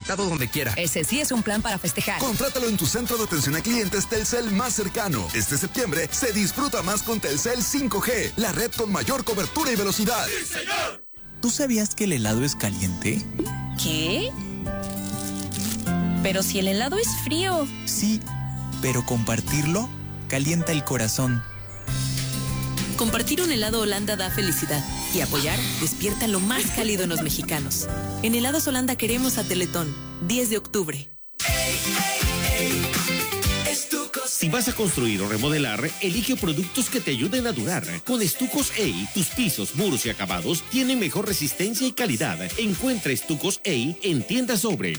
conectado donde quiera. Ese sí es un plan para festejar. Contrátalo en tu centro de atención a clientes Telcel más cercano. Este septiembre se disfruta más con Telcel 5G, la red con mayor cobertura y velocidad. ¡Sí, señor! ¿Tú sabías que el helado es caliente? ¿Qué? Pero si el helado es frío. Sí, pero compartirlo calienta el corazón. Compartir un helado Holanda da felicidad y apoyar despierta lo más cálido en los mexicanos. En Helados Holanda queremos a Teletón, 10 de octubre. Si vas a construir o remodelar, elige productos que te ayuden a durar. Con Estucos EI, tus pisos, muros y acabados tienen mejor resistencia y calidad. Encuentra Estucos EI en tiendas Sobre.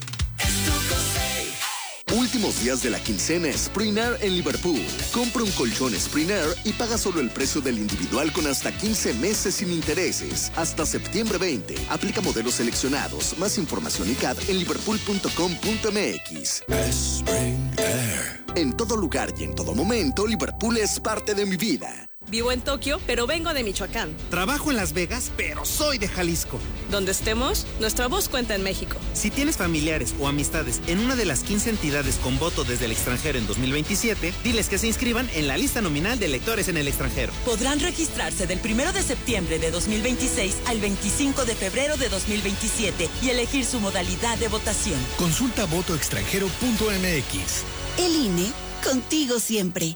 Últimos días de la quincena Sprinair en Liverpool. Compra un colchón Sprinair y paga solo el precio del individual con hasta 15 meses sin intereses. Hasta septiembre 20. Aplica modelos seleccionados. Más información y CAD en liverpool.com.mx. Sprinair. En todo lugar y en todo momento, Liverpool es parte de mi vida. Vivo en Tokio, pero vengo de Michoacán. Trabajo en Las Vegas, pero soy de Jalisco. Donde estemos, nuestra voz cuenta en México. Si tienes familiares o amistades en una de las 15 entidades con voto desde el extranjero en 2027, diles que se inscriban en la lista nominal de electores en el extranjero. Podrán registrarse del 1 de septiembre de 2026 al 25 de febrero de 2027 y elegir su modalidad de votación. Consulta votoextranjero.mx. El INE, contigo siempre.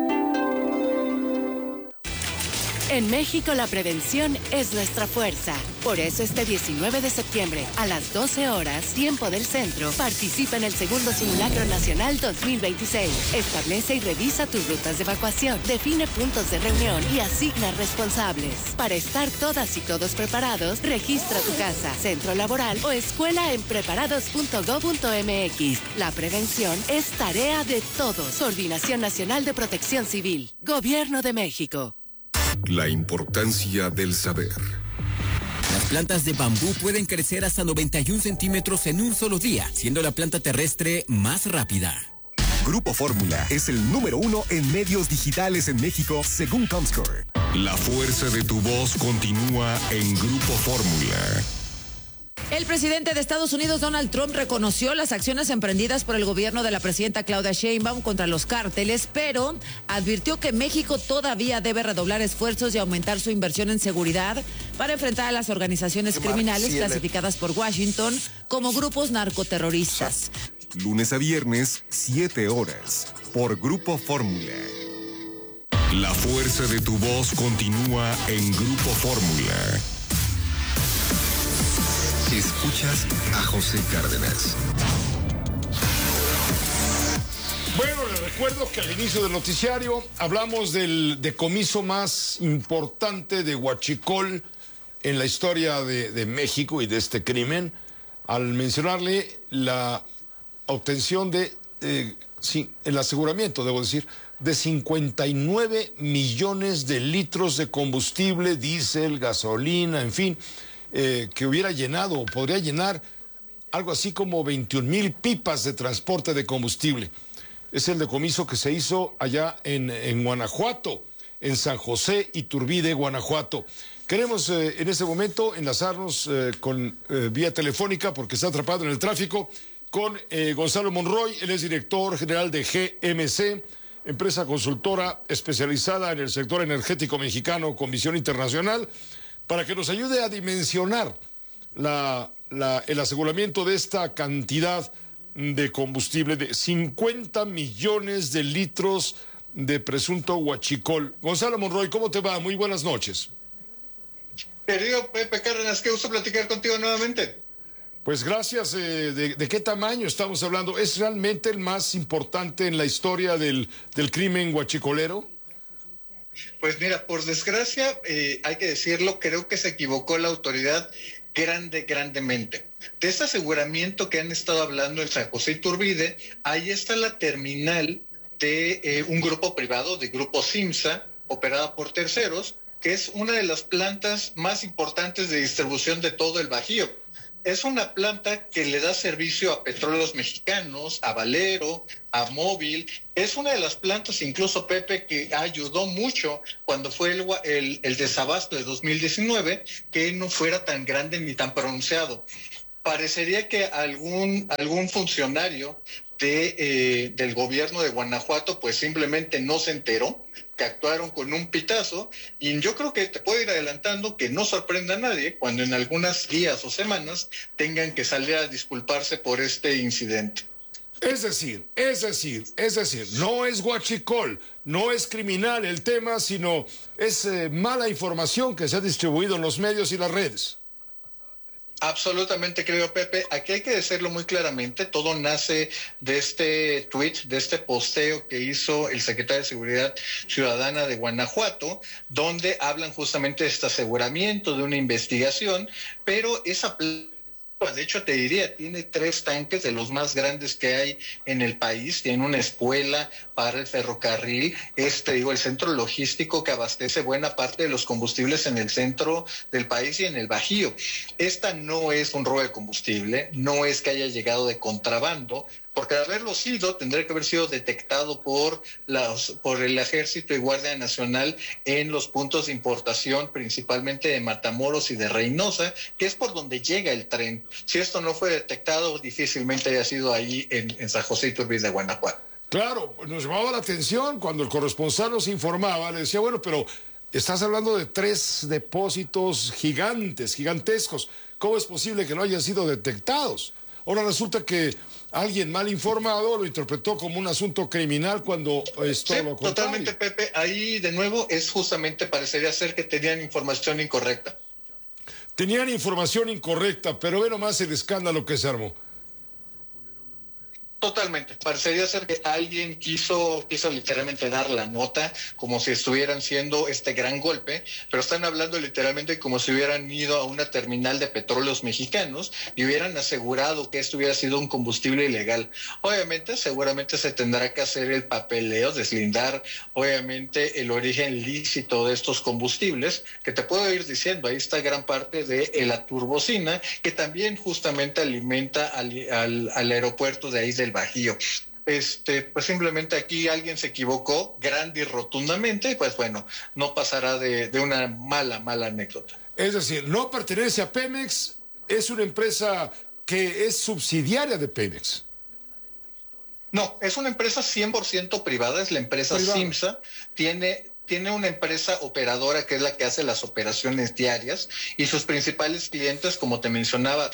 En México la prevención es nuestra fuerza. Por eso este 19 de septiembre, a las 12 horas, tiempo del centro, participa en el segundo Simulacro Nacional 2026. Establece y revisa tus rutas de evacuación, define puntos de reunión y asigna responsables. Para estar todas y todos preparados, registra tu casa, centro laboral o escuela en preparados.gov.mx. La prevención es tarea de todos. Coordinación Nacional de Protección Civil. Gobierno de México. La importancia del saber. Las plantas de bambú pueden crecer hasta 91 centímetros en un solo día, siendo la planta terrestre más rápida. Grupo Fórmula es el número 1 en medios digitales en México, según Comscore. La fuerza de tu voz continúa en Grupo Fórmula. El presidente de Estados Unidos, Donald Trump, reconoció las acciones emprendidas por el gobierno de la presidenta Claudia Sheinbaum contra los cárteles, pero advirtió que México todavía debe redoblar esfuerzos y aumentar su inversión en seguridad para enfrentar a las organizaciones criminales clasificadas por Washington como grupos narcoterroristas. Lunes a viernes, 7 horas, por Grupo Fórmula. La fuerza de tu voz continúa en Grupo Fórmula. Escuchas a José Cárdenas. Bueno, les recuerdo que al inicio del noticiario hablamos del decomiso más importante de huachicol en la historia de México y de este crimen, al mencionarle la obtención de, el aseguramiento, debo decir, de 59 millones de litros de combustible, diésel, gasolina, en fin, que hubiera llenado o podría llenar algo así como 21,000 pipas de transporte de combustible. Es el decomiso que se hizo allá en Guanajuato, en San José Iturbide, Guanajuato. Queremos en este momento enlazarnos con vía telefónica, porque está atrapado en el tráfico, con Gonzalo Monroy. Él es director general de GMC, empresa consultora especializada en el sector energético mexicano con visión internacional, para que nos ayude a dimensionar el aseguramiento de esta cantidad de combustible de 50 millones de litros de presunto huachicol. Gonzalo Monroy, ¿cómo te va? Muy buenas noches. Querido Pepe Cárdenas, qué gusto platicar contigo nuevamente. Pues gracias. ¿De qué tamaño estamos hablando? ¿Es realmente el más importante en la historia del crimen huachicolero? Pues mira, por desgracia, hay que decirlo, creo que se equivocó la autoridad grandemente. De este aseguramiento que han estado hablando en San José Iturbide, ahí está la terminal de un grupo privado, de Grupo Simsa, operada por terceros, que es una de las plantas más importantes de distribución de todo el Bajío. Es una planta que le da servicio a Petróleos Mexicanos, a Valero, a Móvil. Es una de las plantas, incluso, Pepe, que ayudó mucho cuando fue el desabasto de 2019, que no fuera tan grande ni tan pronunciado. parecería que algún funcionario del gobierno de Guanajuato pues simplemente no se enteró que actuaron con un pitazo, y yo creo que te puedo ir adelantando que no sorprenda a nadie cuando en algunos días o semanas tengan que salir a disculparse por este incidente. Es decir, no es huachicol, no es criminal el tema, sino es mala información que se ha distribuido en los medios y las redes. Absolutamente, creo, Pepe. Aquí hay que decirlo muy claramente. Todo nace de este tuit, de este posteo que hizo el secretario de Seguridad Ciudadana de Guanajuato, donde hablan justamente de este aseguramiento, de una investigación, pero esa de hecho, te diría, tiene 3 tanques de los más grandes que hay en el país. Tiene una espuela para el ferrocarril, el centro logístico que abastece buena parte de los combustibles en el centro del país y en el Bajío. Esta no es un robo de combustible, no es que haya llegado de contrabando, porque de haberlo sido, tendría que haber sido detectado por el Ejército y Guardia Nacional en los puntos de importación, principalmente de Matamoros y de Reynosa, que es por donde llega el tren. Si esto no fue detectado, difícilmente haya sido ahí en San José Iturbide de Guanajuato. Claro, nos llamaba la atención cuando el corresponsal nos informaba, le decía, bueno, pero estás hablando de 3 depósitos gigantescos. ¿Cómo es posible que no hayan sido detectados? Ahora resulta que alguien mal informado lo interpretó como un asunto criminal cuando es todo lo contrario. Totalmente, Pepe. Ahí, de nuevo, es justamente, parecería ser que tenían información incorrecta. Tenían información incorrecta, pero ve nomás el escándalo que se armó. Totalmente. Parecería ser que alguien quiso literalmente dar la nota como si estuvieran siendo este gran golpe, pero están hablando literalmente como si hubieran ido a una terminal de petróleos mexicanos y hubieran asegurado que esto hubiera sido un combustible ilegal. Obviamente, seguramente se tendrá que hacer el papeleo, deslindar obviamente el origen lícito de estos combustibles, que te puedo ir diciendo, ahí está gran parte de la turbocina, que también justamente alimenta al aeropuerto de ahí del Bajío. Pues simplemente aquí alguien se equivocó grande y rotundamente, y pues bueno, no pasará de una mala anécdota. Es decir, no pertenece a Pemex, es una empresa que es subsidiaria de Pemex. No, es una empresa 100% privada, es la empresa Simsa, tiene una empresa operadora que es la que hace las operaciones diarias, y sus principales clientes, como te mencionaba,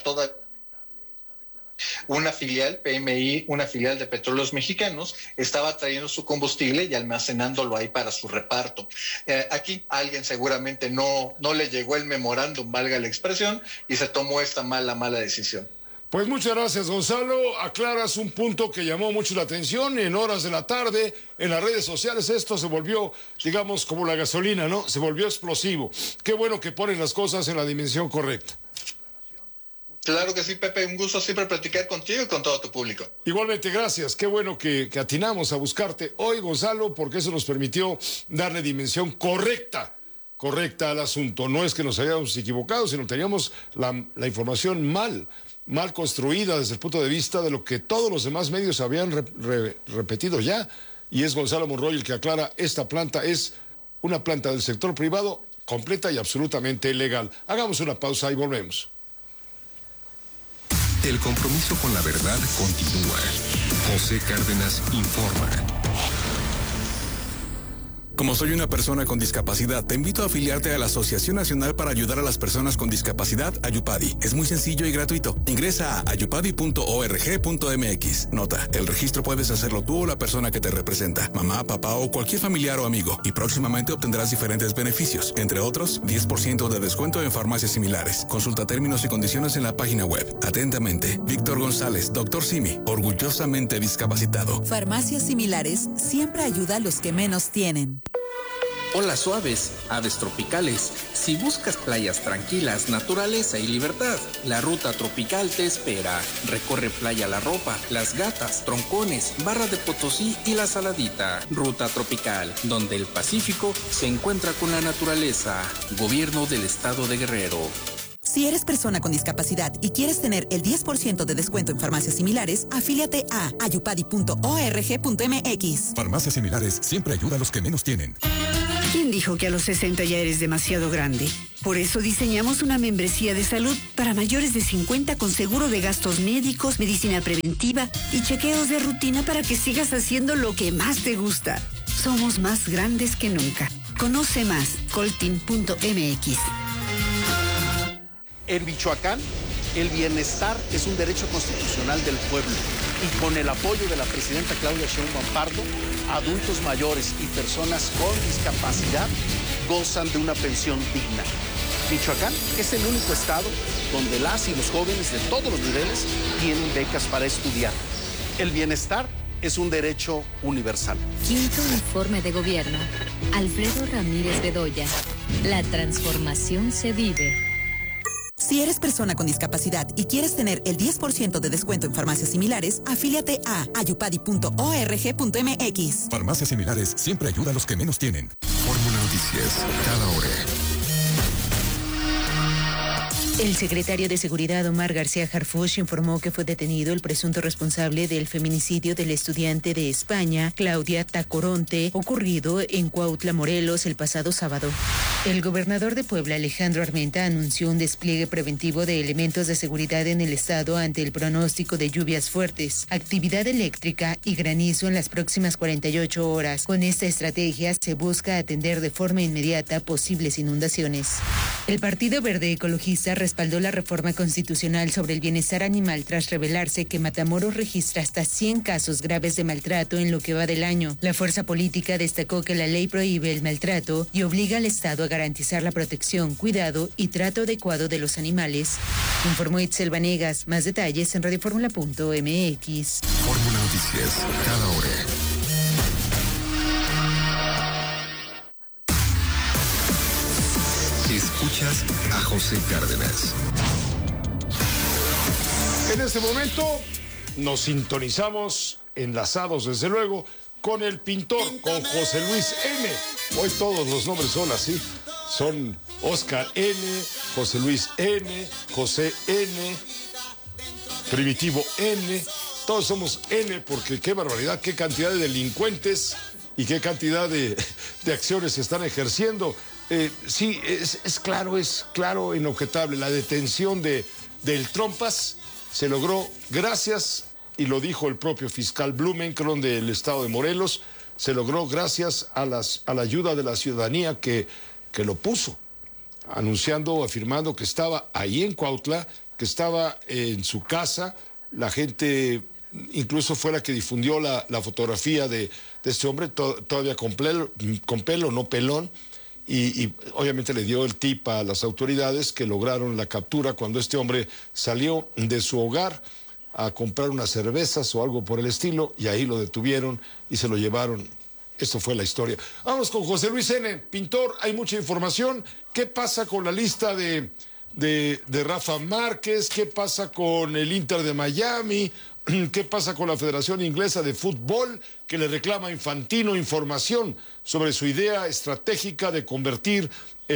una filial, PMI, una filial de Petróleos Mexicanos, estaba trayendo su combustible y almacenándolo ahí para su reparto. Aquí alguien seguramente no le llegó el memorándum, valga la expresión, y se tomó esta mala decisión. Pues muchas gracias, Gonzalo. Aclaras un punto que llamó mucho la atención. En horas de la tarde, en las redes sociales, esto se volvió, digamos, como la gasolina, ¿no? Se volvió explosivo. Qué bueno que ponen las cosas en la dimensión correcta. Claro que sí, Pepe, un gusto siempre platicar contigo y con todo tu público. Igualmente, gracias. Qué bueno que atinamos a buscarte hoy, Gonzalo, porque eso nos permitió darle dimensión correcta al asunto. No es que nos hayamos equivocado, sino teníamos la información mal construida desde el punto de vista de lo que todos los demás medios habían repetido ya. Y es Gonzalo Monroy el que aclara, esta planta es una planta del sector privado completa y absolutamente legal. Hagamos una pausa y volvemos. El compromiso con la verdad continúa. José Cárdenas informa. Como soy una persona con discapacidad, te invito a afiliarte a la Asociación Nacional para Ayudar a las Personas con Discapacidad, Ayupadi. Es muy sencillo y gratuito. Ingresa a ayupadi.org.mx. Nota, el registro puedes hacerlo tú o la persona que te representa, mamá, papá o cualquier familiar o amigo, y próximamente obtendrás diferentes beneficios, entre otros, 10% de descuento en farmacias similares. Consulta términos y condiciones en la página web. Atentamente, Víctor González, Dr. Simi, orgullosamente discapacitado. Farmacias similares siempre ayuda a los que menos tienen. Olas suaves, aves tropicales. Si buscas playas tranquilas, naturaleza y libertad, la Ruta Tropical te espera. Recorre Playa La Ropa, Las Gatas, Troncones, Barra de Potosí y La Saladita. Ruta Tropical, donde el Pacífico se encuentra con la naturaleza. Gobierno del Estado de Guerrero. Si eres persona con discapacidad y quieres tener el 10% de descuento en farmacias similares, afíliate a ayupadi.org.mx. Farmacias similares siempre ayuda a los que menos tienen. ¿Quién dijo que a los 60 ya eres demasiado grande? Por eso diseñamos una membresía de salud para mayores de 50 con seguro de gastos médicos, medicina preventiva y chequeos de rutina para que sigas haciendo lo que más te gusta. Somos más grandes que nunca. Conoce más, coltin.mx. En Michoacán, el bienestar es un derecho constitucional del pueblo. Y con el apoyo de la presidenta Claudia Sheinbaum Pardo, adultos mayores y personas con discapacidad gozan de una pensión digna. Michoacán es el único estado donde las y los jóvenes de todos los niveles tienen becas para estudiar. El bienestar es un derecho universal. Quinto informe de gobierno. Alfredo Ramírez Bedoya. La transformación se vive. Si eres persona con discapacidad y quieres tener el 10% de descuento en farmacias similares, afíliate a ayupadi.org.mx. Farmacias similares siempre ayuda a los que menos tienen. Fórmula Noticias, cada hora. El secretario de Seguridad, Omar García Harfuch, informó que fue detenido el presunto responsable del feminicidio del estudiante de España, Claudia Tacoronte, ocurrido en Cuautla, Morelos, el pasado sábado. El gobernador de Puebla, Alejandro Armenta, anunció un despliegue preventivo de elementos de seguridad en el estado ante el pronóstico de lluvias fuertes, actividad eléctrica y granizo en las próximas 48 horas. Con esta estrategia se busca atender de forma inmediata posibles inundaciones. El Partido Verde Ecologista respaldó la reforma constitucional sobre el bienestar animal tras revelarse que Matamoros registra hasta 100 casos graves de maltrato en lo que va del año. La fuerza política destacó que la ley prohíbe el maltrato y obliga al Estado a garantizar la protección, cuidado y trato adecuado de los animales. Informó Itzel Vanegas. Más detalles en radioformula.mx. Fórmula Noticias, cada hora. Escuchas a José Cárdenas. En este momento nos sintonizamos, enlazados desde luego, con el pintor, con José Luis N. Hoy todos los nombres son así. Son Oscar N., José Luis N., José N., Primitivo N. Todos somos N porque qué barbaridad, qué cantidad de delincuentes y qué cantidad de acciones se están ejerciendo. Sí, es claro, inobjetable. La detención del Trompas se logró gracias, y lo dijo el propio fiscal Blumenkron del estado de Morelos, se logró gracias a la ayuda de la ciudadanía que lo puso, afirmando que estaba ahí en Cuautla, que estaba en su casa. La gente incluso fue la que difundió la fotografía de este hombre, todavía con pelo, no pelón. Y obviamente le dio el tip a las autoridades que lograron la captura cuando este hombre salió de su hogar a comprar unas cervezas o algo por el estilo, y ahí lo detuvieron y se lo llevaron. Esto fue la historia. Vamos con José Luis N., pintor, hay mucha información. ¿Qué pasa con la lista de Rafa Márquez? ¿Qué pasa con el Inter de Miami? ¿Qué pasa con la Federación Inglesa de Fútbol, que le reclama a Infantino información sobre su idea estratégica de convertir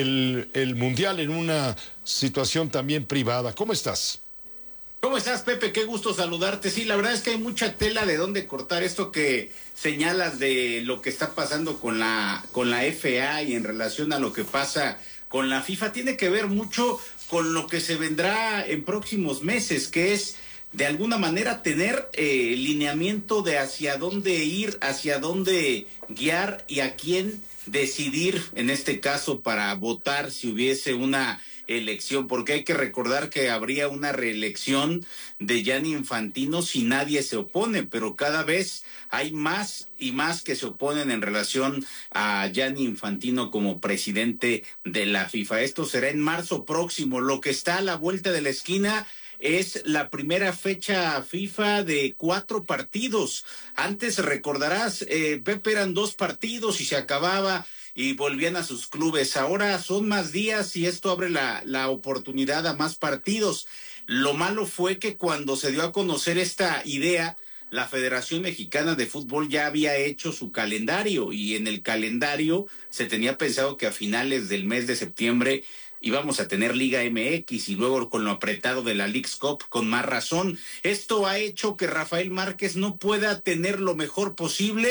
el Mundial en una situación también privada? ¿Cómo estás? ¿Cómo estás, Pepe? Qué gusto saludarte. Sí, la verdad es que hay mucha tela de dónde cortar. Esto que señalas de lo que está pasando con la FA y en relación a lo que pasa con la FIFA tiene que ver mucho con lo que se vendrá en próximos meses, que es de alguna manera tener lineamiento de hacia dónde ir, hacia dónde guiar y a quién decidir, en este caso, para votar si hubiese una elección, porque hay que recordar que habría una reelección de Gianni Infantino si nadie se opone, pero cada vez hay más y más que se oponen en relación a Gianni Infantino como presidente de la FIFA. Esto será en marzo próximo. Lo que está a la vuelta de la esquina es la primera fecha FIFA de 4 partidos. Antes, recordarás, Pepe, eran 2 partidos y se acababa y volvían a sus clubes. Ahora son más días y esto abre la oportunidad a más partidos. Lo malo fue que cuando se dio a conocer esta idea, la Federación Mexicana de Fútbol ya había hecho su calendario y en el calendario se tenía pensado que a finales del mes de septiembre íbamos a tener Liga MX y luego con lo apretado de la Leagues Cup con más razón. Esto ha hecho que Rafael Márquez no pueda tener lo mejor posible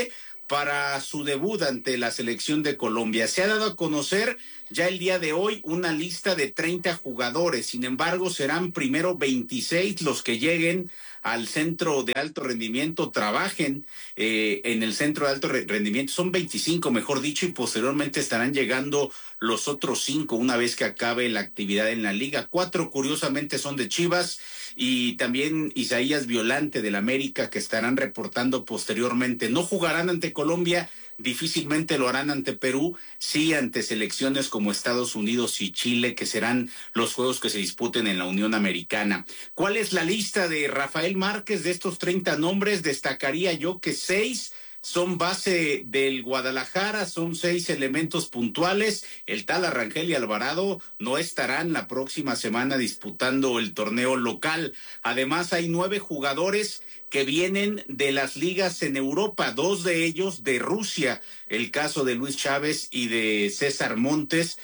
para su debut ante la selección de Colombia. Se ha dado a conocer ya el día de hoy una lista de 30 jugadores, sin embargo serán primero 26 los que lleguen al centro de alto rendimiento, trabajen en el centro de alto rendimiento, son 25 mejor dicho, y posteriormente estarán llegando los otros 5 una vez que acabe la actividad en la liga. 4 curiosamente son de Chivas y también Isaías Violante del América, que estarán reportando posteriormente. No jugarán ante Colombia, difícilmente lo harán ante Perú, sí ante selecciones como Estados Unidos y Chile, que serán los juegos que se disputen en la Unión Americana. ¿Cuál es la lista de Rafael Márquez? De estos 30 nombres, destacaría yo que 6 son base del Guadalajara, son 6 elementos puntuales. El tal Arrangel y Alvarado no estarán la próxima semana disputando el torneo local. Además, hay 9 jugadores que vienen de las ligas en Europa, 2 de ellos de Rusia, el caso de Luis Chávez y de César Montes.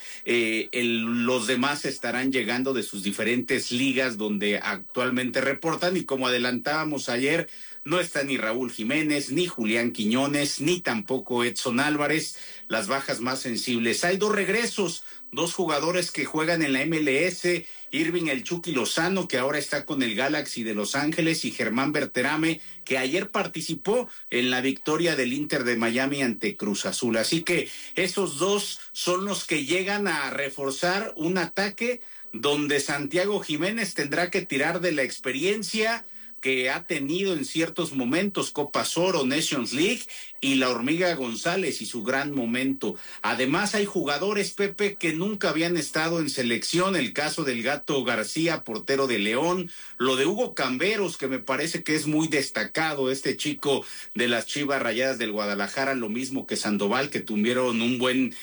Los demás estarán llegando de sus diferentes ligas donde actualmente reportan, y como adelantábamos ayer, no está ni Raúl Jiménez, ni Julián Quiñones, ni tampoco Edson Álvarez, las bajas más sensibles. Hay 2 regresos, 2 jugadores que juegan en la MLS, Irving El Chucky Lozano, que ahora está con el Galaxy de Los Ángeles, y Germán Berterame, que ayer participó en la victoria del Inter de Miami ante Cruz Azul. Así que esos 2 son los que llegan a reforzar un ataque donde Santiago Jiménez tendrá que tirar de la experiencia que ha tenido en ciertos momentos, Copa Oro, Nations League, y la Hormiga González y su gran momento. Además hay jugadores, Pepe, que nunca habían estado en selección, el caso del Gato García, portero de León, lo de Hugo Camberos, que me parece que es muy destacado, este chico de las Chivas Rayadas del Guadalajara, lo mismo que Sandoval, que tuvieron un buen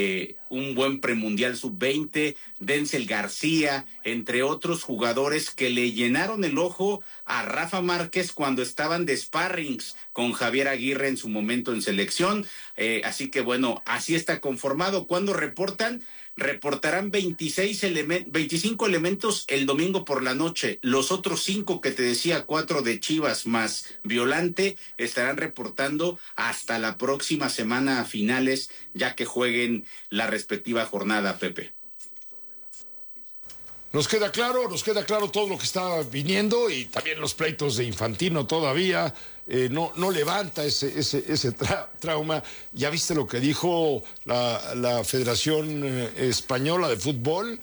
premundial sub-20, Denzel García, entre otros jugadores que le llenaron el ojo a Rafa Márquez cuando estaban de sparrings con Javier Aguirre en su momento en selección. Así que bueno, así está conformado. Cuando reportarán 25 elementos el domingo por la noche. Los otros 5 que te decía, 4 de Chivas más Violante, estarán reportando hasta la próxima semana a finales, ya que jueguen la respectiva jornada, Pepe. Nos queda claro todo lo que está viniendo, y también los pleitos de Infantino todavía no levanta ese trauma. Ya viste lo que dijo la Federación Española de Fútbol,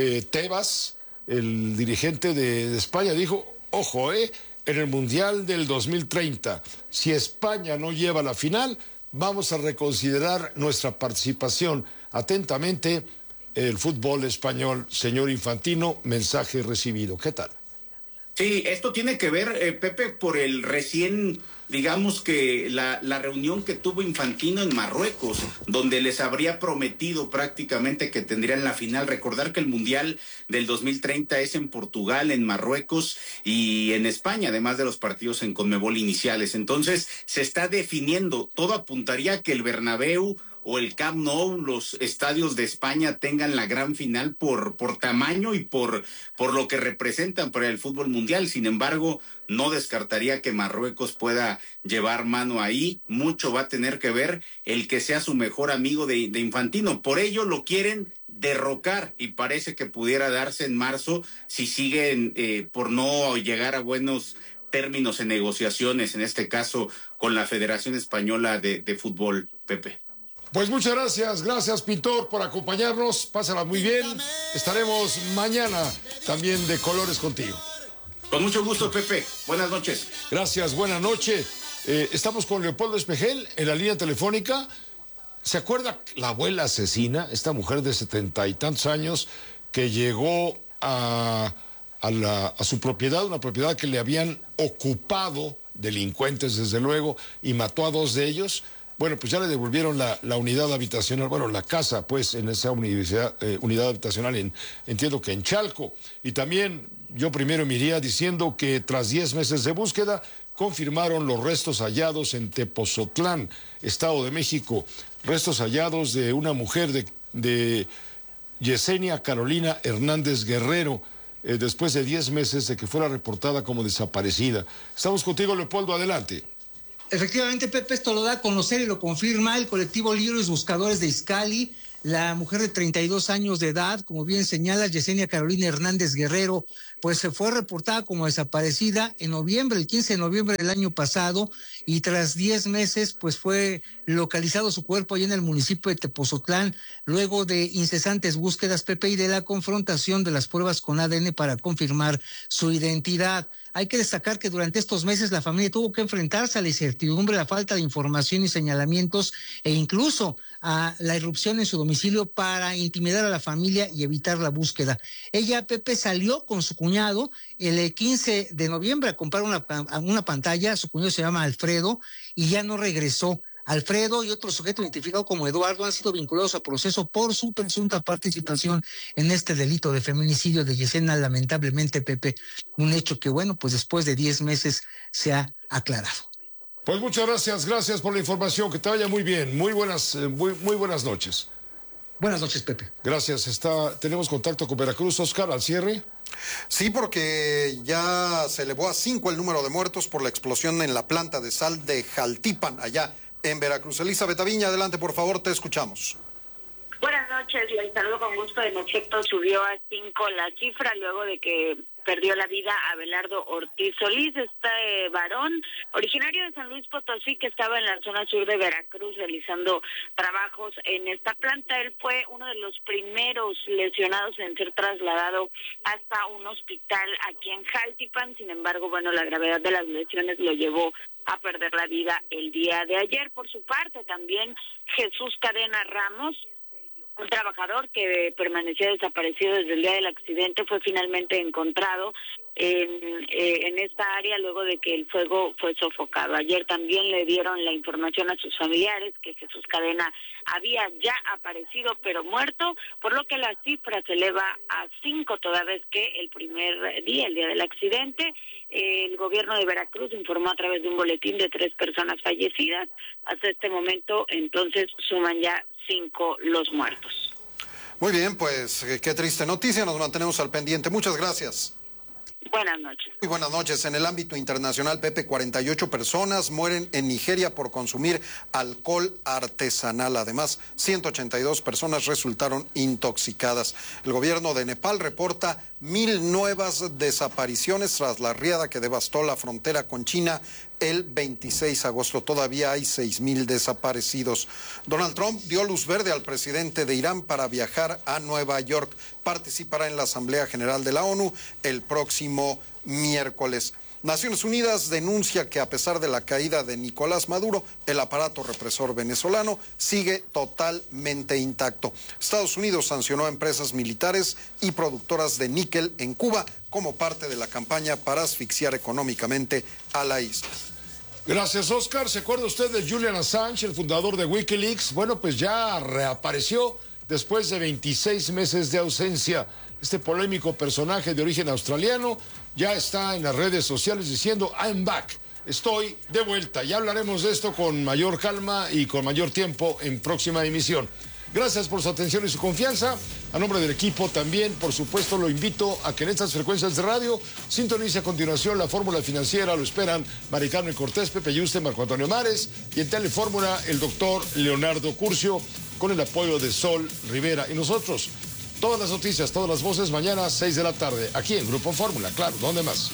Tebas, el dirigente de España, dijo, ojo, en el Mundial del 2030, si España no lleva la final, vamos a reconsiderar nuestra participación. Atentamente, el fútbol español, señor Infantino, mensaje recibido. ¿Qué tal? Sí, esto tiene que ver, Pepe, por el recién, digamos que la reunión que tuvo Infantino en Marruecos, donde les habría prometido prácticamente que tendrían la final. Recordar que el Mundial del 2030 es en Portugal, en Marruecos y en España, además de los partidos en Conmebol iniciales. Entonces, se está definiendo, todo apuntaría a que el Bernabéu o el Camp Nou, los estadios de España, tengan la gran final por tamaño y por lo que representan para el fútbol mundial. Sin embargo, no descartaría que Marruecos pueda llevar mano ahí. Mucho va a tener que ver el que sea su mejor amigo de Infantino. Por ello lo quieren derrocar, y parece que pudiera darse en marzo si siguen por no llegar a buenos términos en negociaciones, en este caso con la Federación Española de Fútbol, Pepe. Pues muchas gracias Pintor por acompañarnos, pásala muy bien, estaremos mañana también de colores contigo. Con mucho gusto, Pepe, buenas noches. Gracias, buenas noches. Estamos con Leopoldo Espejel en la línea telefónica. ¿Se acuerda la abuela asesina, esta mujer de 70 y tantos años que llegó a su propiedad, una propiedad que le habían ocupado delincuentes desde luego, y mató a 2 de ellos? Bueno, pues ya le devolvieron la unidad habitacional, bueno, la casa, pues, en esa unidad habitacional, entiendo que en Chalco. Y también yo primero me iría diciendo que tras 10 meses de búsqueda, confirmaron los restos hallados en Tepozotlán, Estado de México. Restos hallados de una mujer de Yesenia Carolina Hernández Guerrero, después de 10 meses de que fuera reportada como desaparecida. Estamos contigo, Leopoldo, adelante. Efectivamente, Pepe, esto lo da a conocer y lo confirma el colectivo Libres Buscadores de Izcalli. La mujer de 32 años de edad, como bien señala Yesenia Carolina Hernández Guerrero, pues se fue reportada como desaparecida en noviembre, el 15 de noviembre del año pasado, y tras 10 meses, pues fue localizado su cuerpo allí en el municipio de Tepozotlán, luego de incesantes búsquedas, Pepe, y de la confrontación de las pruebas con ADN para confirmar su identidad. Hay que destacar que durante estos meses la familia tuvo que enfrentarse a la incertidumbre, la falta de información y señalamientos, e incluso a la irrupción en su domicilio para intimidar a la familia y evitar la búsqueda. Ella, Pepe, salió con su cuñado el 15 de noviembre a comprar una pantalla. Su cuñado se llama Alfredo y ya no regresó. Alfredo y otro sujeto identificado como Eduardo han sido vinculados a proceso por su presunta participación en este delito de feminicidio de Yesenia, lamentablemente, Pepe, un hecho que, bueno, pues después de 10 meses se ha aclarado. Pues muchas gracias por la información, que te vaya muy bien, muy buenas noches. Buenas noches, Pepe. Gracias, tenemos contacto con Veracruz, Oscar, al cierre. Sí, porque ya se elevó a 5 el número de muertos por la explosión en la planta de sal de Jaltipan, allá en Veracruz. Elizabeth Aviña, adelante, por favor, te escuchamos. Buenas noches, les saludo con gusto. En efecto, subió a 5 la cifra luego de que perdió la vida Abelardo Ortiz Solís, este varón originario de San Luis Potosí que estaba en la zona sur de Veracruz realizando trabajos en esta planta. Él fue uno de los primeros lesionados en ser trasladado hasta un hospital aquí en Jaltipan. Sin embargo, bueno, la gravedad de las lesiones lo llevó a perder la vida el día de ayer. Por su parte, también Jesús Cadena Ramos, un trabajador que permanecía desaparecido desde el día del accidente, fue finalmente encontrado en esta área luego de que el fuego fue sofocado. Ayer también le dieron la información a sus familiares que Jesús Cadena había ya aparecido pero muerto, por lo que la cifra se eleva a 5 toda vez que el primer día, el día del accidente, el gobierno de Veracruz informó a través de un boletín de 3 personas fallecidas. Hasta este momento, entonces, suman ya 5 los muertos. Muy bien, pues qué triste noticia, nos mantenemos al pendiente. Muchas gracias. Buenas noches. Muy buenas noches. En el ámbito internacional, Pepe, 48 personas mueren en Nigeria por consumir alcohol artesanal. Además, 182 personas resultaron intoxicadas. El gobierno de Nepal reporta 1,000 nuevas desapariciones tras la riada que devastó la frontera con China el 26 de agosto. Todavía hay 6,000 desaparecidos. Donald Trump dio luz verde al presidente de Irán para viajar a Nueva York. Participará en la Asamblea General de la ONU el próximo miércoles. Naciones Unidas denuncia que a pesar de la caída de Nicolás Maduro, el aparato represor venezolano sigue totalmente intacto. Estados Unidos sancionó a empresas militares y productoras de níquel en Cuba como parte de la campaña para asfixiar económicamente a la isla. Gracias, Oscar. ¿Se acuerda usted de Julian Assange, el fundador de Wikileaks? Bueno, pues ya reapareció después de 26 meses de ausencia. Este polémico personaje de origen australiano ya está en las redes sociales diciendo I'm back, estoy de vuelta. Ya hablaremos de esto con mayor calma y con mayor tiempo en próxima emisión. Gracias por su atención y su confianza. A nombre del equipo también, por supuesto, lo invito a que en estas frecuencias de radio sintonice a continuación la Fórmula Financiera. Lo esperan Mari Carmen Cortés, Pepe Yuste, Marco Antonio Mares y en Telefórmula el doctor Leonardo Curcio con el apoyo de Sol Rivera. Y nosotros, todas las noticias, todas las voces, mañana 6 de la tarde, aquí en Grupo Fórmula. Claro, ¿dónde más?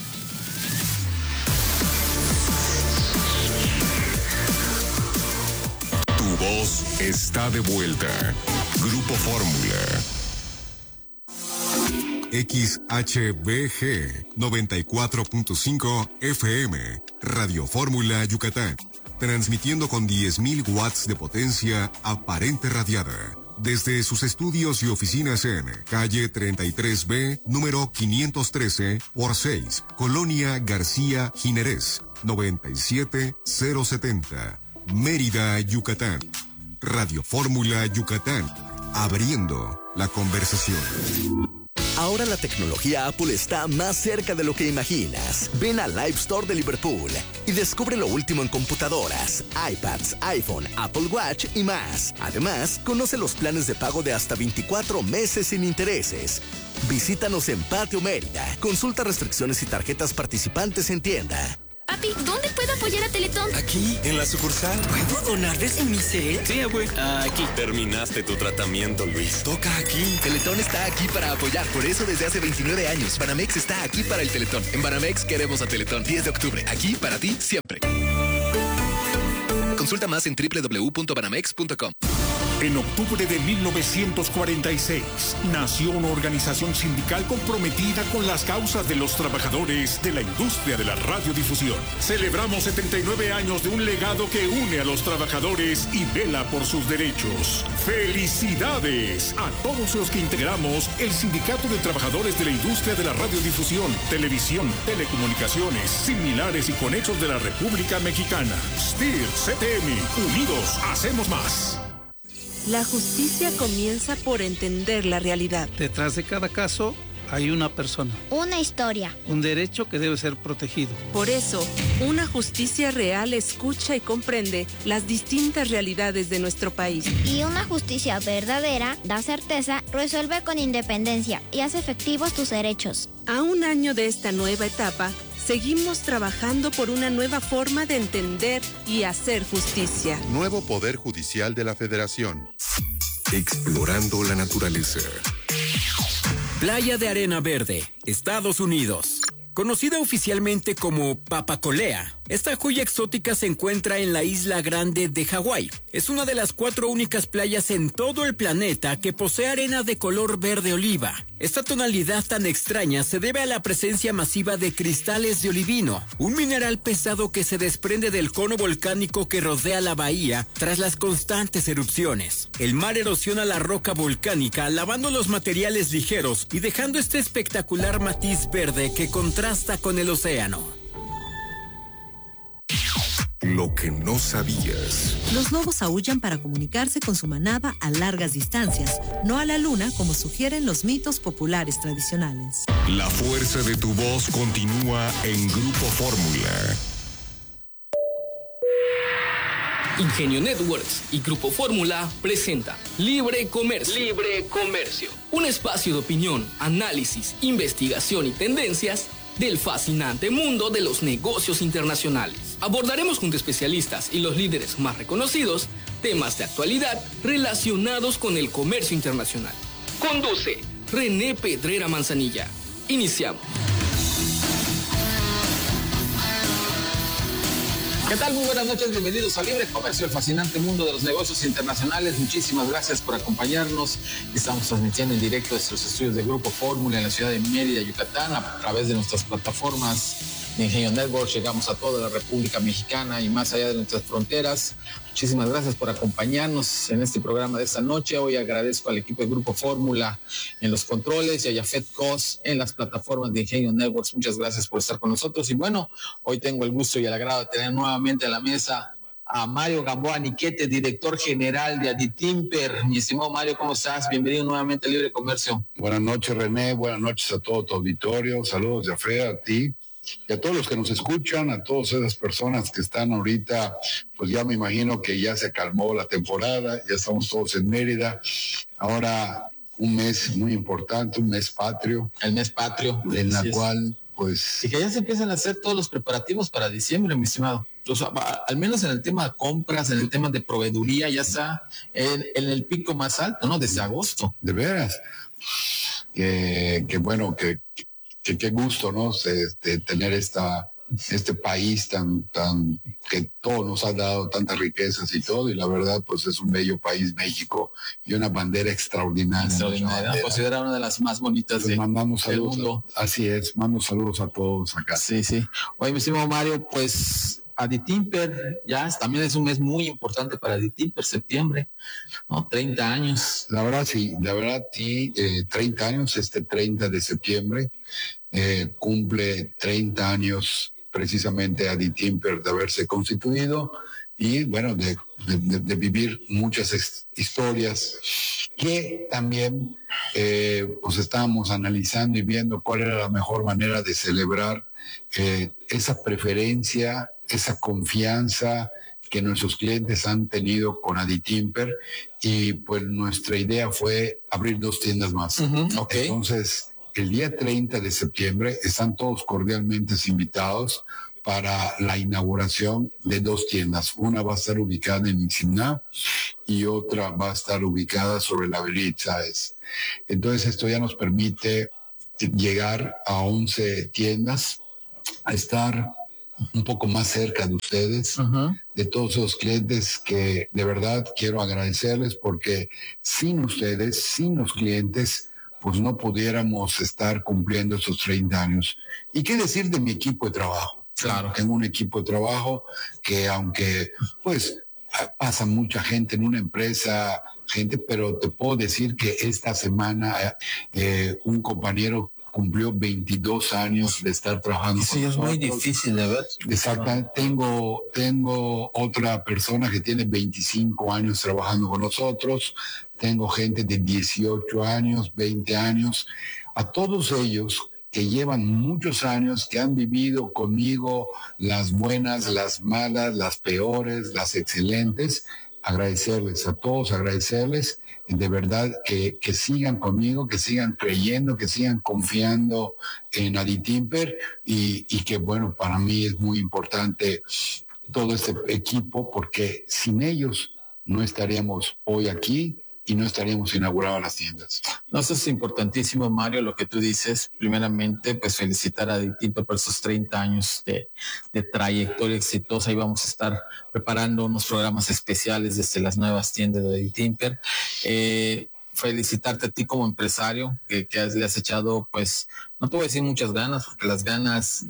Tu voz está de vuelta. Grupo Fórmula. XHBG 94.5 FM. Radio Fórmula Yucatán. Transmitiendo con 10,000 watts de potencia aparente radiada. Desde sus estudios y oficinas en calle 33B, número 513 por 6, Colonia García Jiménez, 97070, Mérida, Yucatán. Radio Fórmula Yucatán, abriendo la conversación. Ahora la tecnología Apple está más cerca de lo que imaginas. Ven al Live Store de Liverpool y descubre lo último en computadoras, iPads, iPhone, Apple Watch y más. Además, conoce los planes de pago de hasta 24 meses sin intereses. Visítanos en Patio Mérida. Consulta restricciones y tarjetas participantes en tienda. Papi, ¿dónde puedo apoyar a Teletón? Aquí, en la sucursal. ¿Puedo donarles en mi cel? Sí, abue. Aquí. Terminaste tu tratamiento, Luis. Toca aquí. Teletón está aquí para apoyar. Por eso desde hace 29 años, Banamex está aquí para el Teletón. En Banamex queremos a Teletón. 10 de octubre. Aquí para ti siempre. Consulta más en www.banamex.com. En octubre de 1946, nació una organización sindical comprometida con las causas de los trabajadores de la industria de la radiodifusión. Celebramos 79 años de un legado que une a los trabajadores y vela por sus derechos. ¡Felicidades a todos los que integramos el Sindicato de Trabajadores de la Industria de la Radiodifusión, Televisión, Telecomunicaciones, Similares y Conexos de la República Mexicana! STIR, CTM, unidos, hacemos más. La justicia comienza por entender la realidad. Detrás de cada caso hay una persona. Una historia. Un derecho que debe ser protegido. Por eso, una justicia real escucha y comprende las distintas realidades de nuestro país. Y una justicia verdadera da certeza, resuelve con independencia y hace efectivos tus derechos. A un año de esta nueva etapa, seguimos trabajando por una nueva forma de entender y hacer justicia. Nuevo Poder Judicial de la Federación. Explorando la naturaleza. Playa de Arena Verde, Estados Unidos. Conocida oficialmente como Papacolea, esta joya exótica se encuentra en la Isla Grande de Hawái. Es una de las 4 únicas playas en todo el planeta que posee arena de color verde oliva. Esta tonalidad tan extraña se debe a la presencia masiva de cristales de olivino, un mineral pesado que se desprende del cono volcánico que rodea la bahía tras las constantes erupciones. El mar erosiona la roca volcánica, lavando los materiales ligeros y dejando este espectacular matiz verde que contrasta con el océano. Lo que no sabías. Los lobos aúllan para comunicarse con su manada a largas distancias, no a la luna como sugieren los mitos populares tradicionales. La fuerza de tu voz continúa en Grupo Fórmula. Ingenio Networks y Grupo Fórmula presenta Libre Comercio. Libre Comercio. Un espacio de opinión, análisis, investigación y tendencias del fascinante mundo de los negocios internacionales. Abordaremos junto a especialistas y los líderes más reconocidos temas de actualidad relacionados con el comercio internacional. Conduce René Pedrera Manzanilla. Iniciamos. ¿Qué tal? Muy buenas noches, bienvenidos a Libre Comercio, el fascinante mundo de los negocios internacionales. Muchísimas gracias por acompañarnos. Estamos transmitiendo en directo desde los estudios de Grupo Fórmula en la ciudad de Mérida, Yucatán, a través de nuestras plataformas de Ingenio Networks. Llegamos a toda la República Mexicana y más allá de nuestras fronteras. Muchísimas gracias por acompañarnos en este programa de esta noche. Hoy agradezco al equipo de Grupo Fórmula en los controles y a Jafet Cos en las plataformas de Ingenio Networks. Muchas gracias por estar con nosotros. Y bueno, hoy tengo el gusto y el agrado de tener nuevamente a la mesa a Mario Gamboa Niquete, director general de Aditimper. Mi estimado Mario, ¿cómo estás? Bienvenido nuevamente a Libre Comercio. Buenas noches, René. Buenas noches a todo tu auditorio. Saludos, Jafet, a ti. Y a todos los que nos escuchan, a todas esas personas que están ahorita, pues ya me imagino que ya se calmó la temporada, ya estamos todos en Mérida. Ahora un mes muy importante, un mes patrio. El mes patrio. En la cual, pues... Y que ya se empiezan a hacer todos los preparativos para diciembre, mi estimado. O sea, al menos en el tema de compras, en el tema de proveeduría, ya está en el pico más alto, ¿no? Desde agosto. De veras. Que bueno, que qué gusto, ¿no? Tener este país tan que todo nos ha dado tantas riquezas y todo, y la verdad, pues es un bello país, México, y una bandera extraordinaria. Extraordinaria, considerada una de las más bonitas del mundo. Así es, mando saludos a todos acá. Sí, sí. Oye, mi estimado Mario, pues Aditimper, ya también es un mes muy importante para Aditimper, septiembre, ¿no? 30 años. La verdad, sí, 30 años, 30 de septiembre, cumple 30 años precisamente Aditimper de haberse constituido y, bueno, de vivir muchas historias que también, pues estábamos analizando y viendo cuál era la mejor manera de celebrar esa preferencia, esa confianza que nuestros clientes han tenido con Aditimper, y pues nuestra idea fue abrir 2 tiendas más. Okay. Entonces, el día 30 de septiembre están todos cordialmente invitados para la inauguración de 2 tiendas. Una va a estar ubicada en Iximná y otra va a estar ubicada sobre la avenida Itzáez. Entonces esto ya nos permite llegar a 11 tiendas, a estar un poco más cerca de ustedes, de todos esos clientes que de verdad quiero agradecerles, porque sin ustedes, sin los clientes, pues no pudiéramos estar cumpliendo esos 30 años. ¿Y qué decir de mi equipo de trabajo? Claro, tengo un equipo de trabajo que, aunque pues pasa mucha gente en una empresa, pero te puedo decir que esta semana un compañero cumplió 22 años de estar trabajando. Sí, es muy difícil de ver. Exactamente. Tengo otra persona que tiene 25 años trabajando con nosotros. Tengo gente de 18 años, 20 años. A todos ellos que llevan muchos años, que han vivido conmigo las buenas, las malas, las peores, las excelentes, agradecerles a todos, agradecerles de verdad que sigan conmigo, que sigan creyendo, que sigan confiando en Aditimper y que bueno, para mí es muy importante todo este equipo, porque sin ellos no estaríamos hoy aquí y no estaríamos inaugurando las tiendas. No, eso es importantísimo, Mario, lo que tú dices. Primeramente, pues felicitar a Aditimper por esos 30 años de trayectoria exitosa, y vamos a estar preparando unos programas especiales desde las nuevas tiendas de Aditimper. Felicitarte a ti como empresario, que le has echado, pues, no te voy a decir muchas ganas, porque las ganas,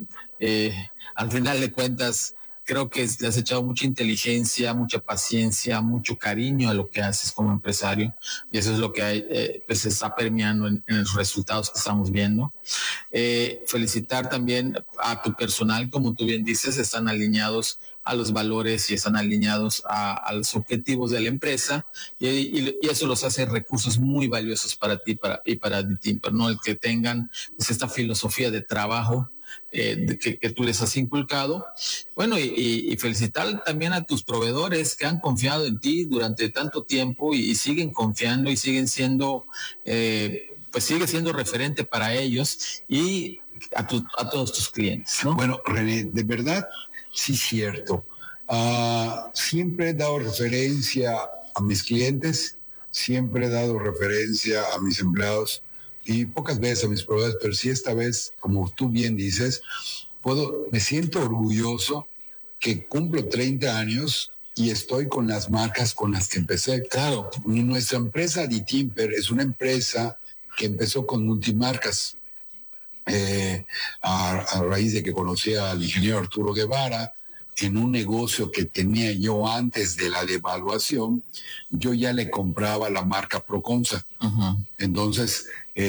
al final de cuentas, creo que le has echado mucha inteligencia, mucha paciencia, mucho cariño a lo que haces como empresario, y eso es lo que pues se está permeando en los resultados que estamos viendo. Felicitar también a tu personal, como tú bien dices, están alineados a los valores y están alineados a los objetivos de la empresa, y eso los hace recursos muy valiosos para ti y para Aditimper, ¿no? El que tengan pues, esta filosofía de trabajo que tú les has inculcado. Bueno, y felicitar también a tus proveedores que han confiado en ti durante tanto tiempo y siguen confiando y siguen siendo, pues sigue siendo referente para ellos y a todos tus clientes, ¿no? Bueno, René, de verdad, sí es cierto. Siempre he dado referencia a mis clientes, siempre he dado referencia a mis empleados y pocas veces a mis proveedores, pero sí esta vez, como tú bien dices, me siento orgulloso que cumplo 30 años y estoy con las marcas con las que empecé. Claro, nuestra empresa Aditimper es una empresa que empezó con multimarcas. A raíz de que conocí al ingeniero Arturo Guevara, en un negocio que tenía yo antes de la devaluación, yo ya le compraba la marca Proconsa. Entonces,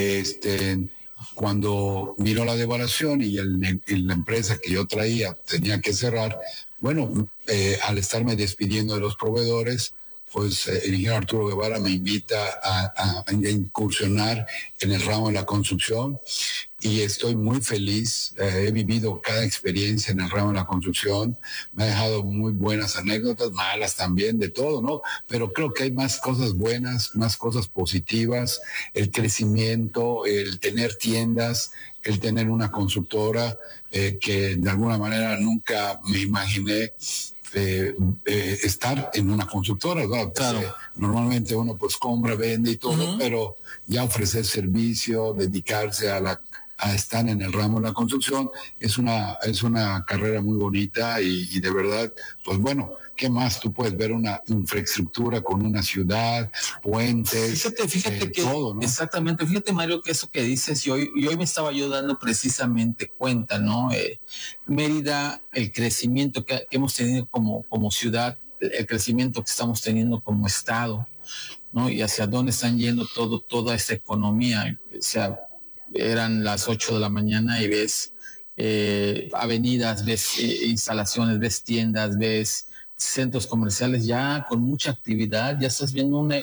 cuando miró la devaluación y la empresa que yo traía tenía que cerrar, bueno, al estarme despidiendo de los proveedores, pues el ingeniero Arturo Guevara me invita a incursionar en el ramo de la construcción y estoy muy feliz. He vivido cada experiencia en el ramo de la construcción, me ha dejado muy buenas anécdotas, malas también, de todo, ¿no? Pero creo que hay más cosas buenas, más cosas positivas, el crecimiento, el tener tiendas, el tener una constructora que de alguna manera nunca me imaginé estar en una constructora, ¿verdad? Claro. Normalmente uno pues compra, vende y todo, pero ya ofrecer servicio, dedicarse a estar en el ramo de la construcción es una carrera muy bonita y de verdad, pues bueno, ¿qué más tú puedes ver? Una infraestructura con una ciudad, puentes, fíjate que todo, ¿no? Exactamente, fíjate, Mario, que eso que dices, y hoy me estaba yo dando precisamente cuenta, ¿no? Mérida, el crecimiento que hemos tenido como ciudad, el crecimiento que estamos teniendo como estado, ¿no? Y hacia dónde están yendo toda esta economía. O sea, eran las 8 de la mañana y ves avenidas, ves instalaciones, ves tiendas, ves centros comerciales ya con mucha actividad, ya estás viendo un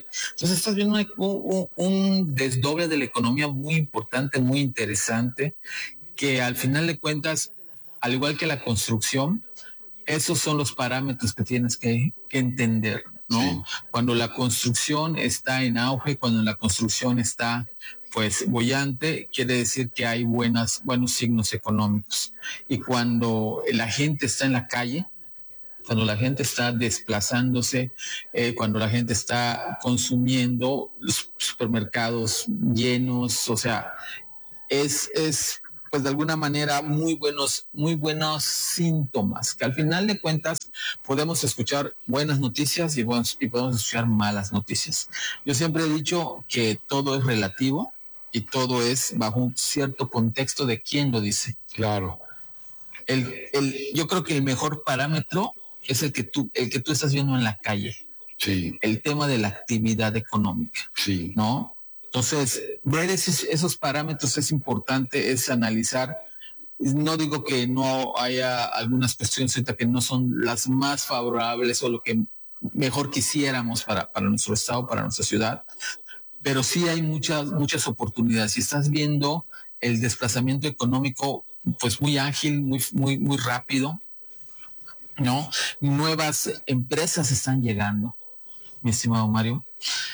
desdoble de la economía muy importante, muy interesante, que al final de cuentas, al igual que la construcción, esos son los parámetros que tienes que entender, ¿no? Sí. Cuando la construcción está en auge, cuando la construcción está pues bollante, quiere decir que hay buenos signos económicos. Y cuando la gente está en la calle, cuando la gente está desplazándose, cuando la gente está consumiendo, los supermercados llenos, o sea, es pues de alguna manera muy buenos síntomas, que al final de cuentas podemos escuchar buenas noticias y podemos escuchar malas noticias. Yo siempre he dicho que todo es relativo y todo es bajo un cierto contexto de quién lo dice. Claro. Yo creo que el mejor parámetro es el que tú estás viendo en la calle. Sí. El tema de la actividad económica. Sí. ¿No? Entonces, ver esos parámetros es importante, es analizar. No digo que no haya algunas cuestiones ahorita que no son las más favorables o lo que mejor quisiéramos para nuestro estado, para nuestra ciudad, pero sí hay muchas oportunidades. Si estás viendo el desplazamiento económico, pues muy ágil, muy rápido, ¿no? Nuevas empresas están llegando, mi estimado Mario.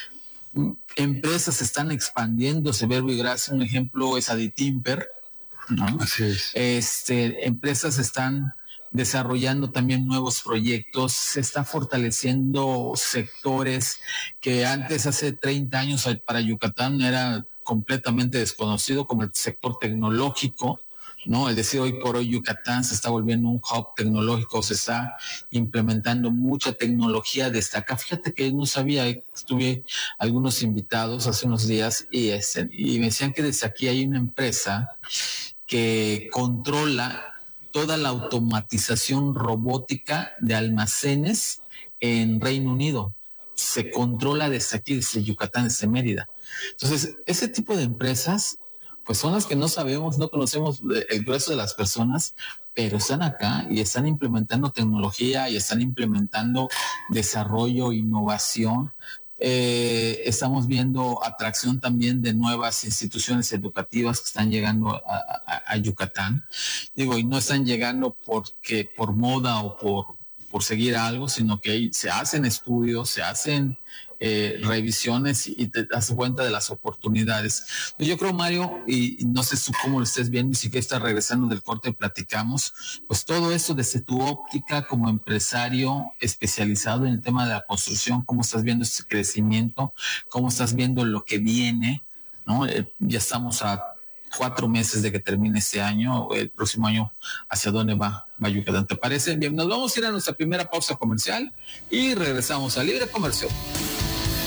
Empresas están expandiéndose, Verbo y Gracia, un ejemplo es Aditimper, ¿no? Así es. Empresas están desarrollando también nuevos proyectos, se está fortaleciendo sectores que antes, hace 30 años para Yucatán era completamente desconocido, como el sector tecnológico, ¿no? Es decir, hoy por hoy Yucatán se está volviendo un hub tecnológico, se está implementando mucha tecnología desde acá. Fíjate que no sabía, tuve algunos invitados hace unos días y me decían que desde aquí hay una empresa que controla toda la automatización robótica de almacenes en Reino Unido. Se controla desde aquí, desde Yucatán, desde Mérida. Entonces, ese tipo de empresas pues son las que no sabemos, no conocemos el grueso de las personas, pero están acá y están implementando tecnología y están implementando desarrollo, innovación. Estamos viendo atracción también de nuevas instituciones educativas que están llegando a Yucatán. Digo, y no están llegando por moda o por seguir algo, sino que se hacen estudios, se hacen revisiones y te das cuenta de las oportunidades. Yo creo, Mario, y no sé tú cómo lo estés viendo, y si que estás regresando del corte, platicamos, pues todo eso desde tu óptica como empresario especializado en el tema de la construcción, cómo estás viendo este crecimiento, cómo estás viendo lo que viene, ¿no? Ya estamos a 4 meses de que termine este año, el próximo año, ¿hacia dónde va Yucatán? ¿Te parece? Bien, nos vamos a ir a nuestra primera pausa comercial y regresamos a Libre Comercio.